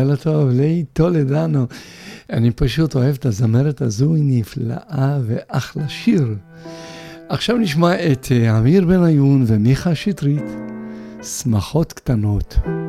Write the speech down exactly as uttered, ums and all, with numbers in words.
לילה טוב, ליהי טולדנו. אני פשוט אוהב את הזמרת הזו, היא נפלאה ואחלה שיר. עכשיו נשמע את אמיר בניון ומיכה שטרית, שמחות קטנות.